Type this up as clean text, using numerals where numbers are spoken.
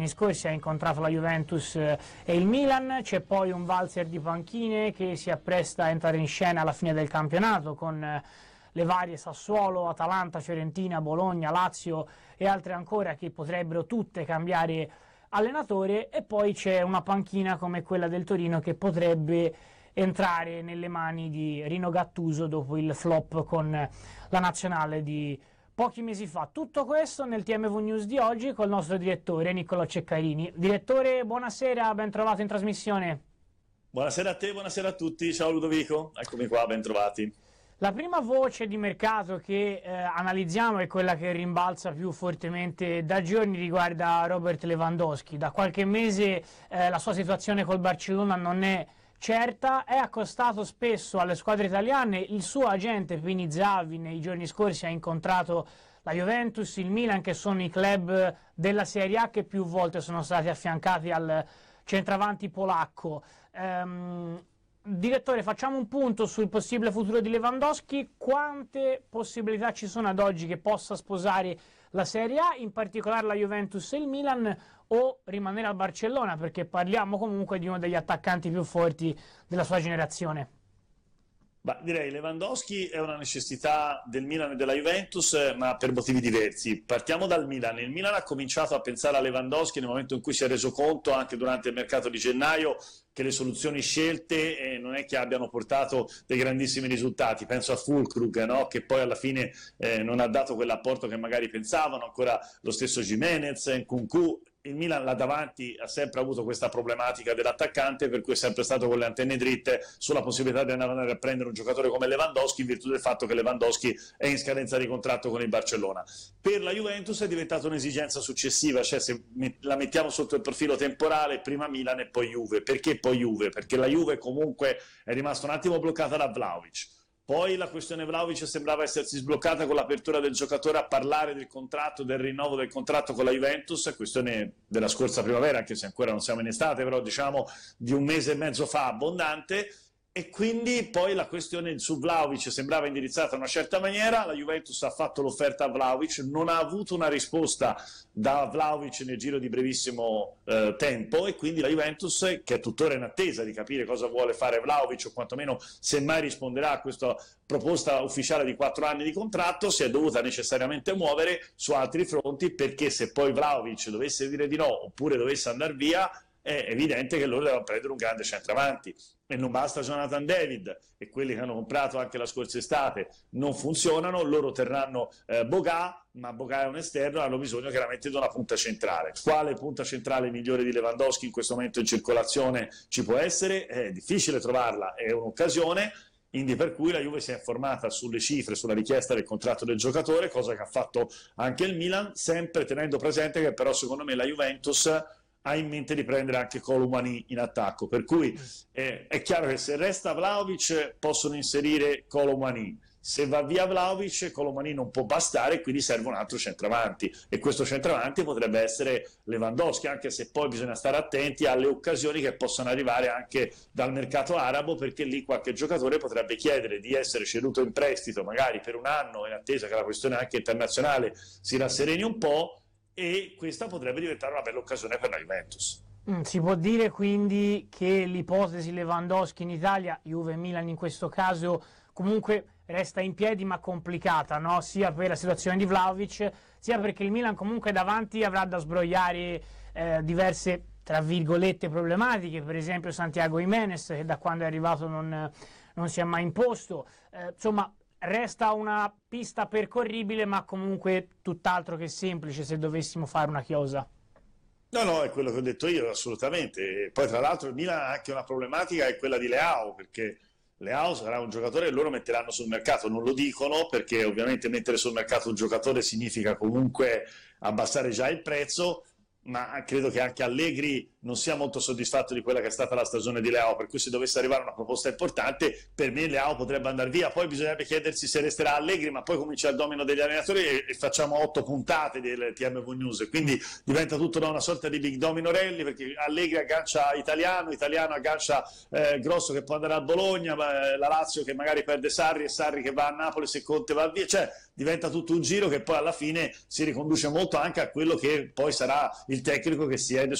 giorni scorsi ha incontrato la Juventus e il Milan, c'è poi un valzer di panchine che si appresta a entrare in scena alla fine del campionato con le varie Sassuolo, Atalanta, Fiorentina, Bologna, Lazio e altre ancora che potrebbero tutte cambiare allenatore, e poi c'è una panchina come quella del Torino che potrebbe entrare nelle mani di Rino Gattuso dopo il flop con la nazionale di pochi mesi fa. Tutto questo nel TMV News di oggi col nostro direttore Niccolò Ceccarini. Direttore, buonasera, ben trovato in trasmissione. Buonasera a te, buonasera a tutti, ciao Ludovico, eccomi qua, ben trovati. La prima voce di mercato che analizziamo è quella che rimbalza più fortemente da giorni, riguarda Robert Lewandowski. Da qualche mese la sua situazione col Barcellona non è certa, è accostato spesso alle squadre italiane. Il suo agente Pini Zahavi nei giorni scorsi ha incontrato la Juventus, il Milan, che sono i club della Serie A che più volte sono stati affiancati al centravanti polacco. Direttore, facciamo un punto sul possibile futuro di Lewandowski. Quante possibilità ci sono ad oggi che possa sposare la Serie A, in particolare la Juventus e il Milan, o rimanere al Barcellona, perché parliamo comunque di uno degli attaccanti più forti della sua generazione? Direi Lewandowski è una necessità del Milan e della Juventus, ma per motivi diversi. Partiamo dal Milan. Il Milan ha cominciato a pensare a Lewandowski nel momento in cui si è reso conto, anche durante il mercato di gennaio, che le soluzioni scelte non è che abbiano portato dei grandissimi risultati. Penso a Füllkrug, no? Che poi alla fine non ha dato quell'apporto che magari pensavano, ancora lo stesso Gimenez, Nkunku. Il Milan là davanti ha sempre avuto questa problematica dell'attaccante, per cui è sempre stato con le antenne dritte sulla possibilità di andare a prendere un giocatore come Lewandowski, in virtù del fatto che Lewandowski è in scadenza di contratto con il Barcellona. Per la Juventus è diventata un'esigenza successiva, cioè se la mettiamo sotto il profilo temporale, prima Milan e poi Juve. Perché poi Juve? Perché la Juve comunque è rimasta un attimo bloccata da Vlahovic. Poi la questione Vlahovic sembrava essersi sbloccata con l'apertura del giocatore a parlare del contratto, del rinnovo del contratto con la Juventus, questione della scorsa primavera, anche se ancora non siamo in estate, però diciamo di un mese e mezzo fa abbondante. E quindi poi la questione su Vlahovic sembrava indirizzata in una certa maniera, la Juventus ha fatto l'offerta a Vlahovic, non ha avuto una risposta da Vlahovic nel giro di brevissimo tempo, e quindi la Juventus, che è tuttora in attesa di capire cosa vuole fare Vlahovic, o quantomeno se mai risponderà a questa proposta ufficiale di 4 anni di contratto, si è dovuta necessariamente muovere su altri fronti, perché se poi Vlahovic dovesse dire di no oppure dovesse andare via, è evidente che loro devono prendere un grande centravanti, e non basta Jonathan David, e quelli che hanno comprato anche la scorsa estate non funzionano. Loro terranno Boga, ma Boga è un esterno, hanno bisogno chiaramente di una punta centrale. Quale punta centrale migliore di Lewandowski in questo momento in circolazione ci può essere? È difficile trovarla, è un'occasione. Quindi per cui la Juve si è informata sulle cifre, sulla richiesta del contratto del giocatore, cosa che ha fatto anche il Milan, sempre tenendo presente che però secondo me la Juventus ha in mente di prendere anche Kolo Muani in attacco, per cui è chiaro che se resta Vlahovic possono inserire Kolo Muani, se va via Vlahovic Kolo Muani non può bastare, quindi serve un altro centravanti, e questo centravanti potrebbe essere Lewandowski, anche se poi bisogna stare attenti alle occasioni che possono arrivare anche dal mercato arabo, perché lì qualche giocatore potrebbe chiedere di essere ceduto in prestito magari per un anno, in attesa che la questione anche internazionale si rassereni un po', e questa potrebbe diventare una bella occasione per la Juventus. Si può dire quindi che l'ipotesi Lewandowski in Italia, Juve e Milan in questo caso, comunque resta in piedi ma complicata, no? Sia per la situazione di Vlahovic, sia perché il Milan comunque davanti avrà da sbrogliare diverse, tra virgolette, problematiche, per esempio Santiago Jimenez, che da quando è arrivato non si è mai imposto, insomma resta una pista percorribile, ma comunque tutt'altro che semplice se dovessimo fare una chiosa. No, è quello che ho detto io, assolutamente. Poi tra l'altro il Milan ha anche una problematica, è quella di Leao, perché Leao sarà un giocatore che loro metteranno sul mercato, non lo dicono perché ovviamente mettere sul mercato un giocatore significa comunque abbassare già il prezzo, ma credo che anche Allegri non sia molto soddisfatto di quella che è stata la stagione di Leao, per cui se dovesse arrivare una proposta importante, per me Leao potrebbe andare via. Poi bisognerebbe chiedersi se resterà Allegri, ma poi comincia il domino degli allenatori e facciamo 8 puntate del TMV News, quindi diventa tutto da una sorta di big domino rally, perché Allegri aggancia Italiano aggancia Grosso che può andare a Bologna, la Lazio che magari perde Sarri e Sarri che va a Napoli se Conte va via, cioè diventa tutto un giro che poi alla fine si riconduce molto anche a quello che poi sarà il tecnico che siede